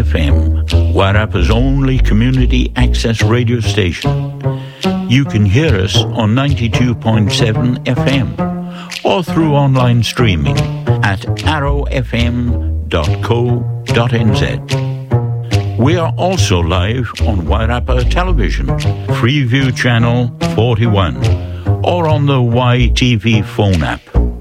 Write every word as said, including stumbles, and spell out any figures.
F M, Wairarpa's only community access radio station. You can hear us on ninety-two point seven F M or through online streaming at arrow f m dot co dot n z. We are also live on Wairarpa Television, Freeview Channel forty-one, or on the Y T V phone app.